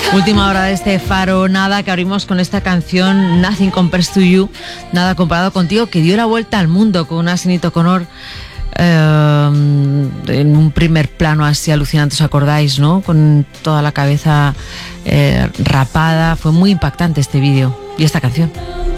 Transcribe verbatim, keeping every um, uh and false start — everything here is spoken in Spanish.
Última hora de este Faro Nada, que abrimos con esta canción Nothing Compares to You, nada comparado contigo, que dio la vuelta al mundo con una Sinéad O'Connor eh, en un primer plano así alucinante, ¿os acordáis, no? Con toda la cabeza eh, rapada. Fue muy impactante este vídeo y esta canción.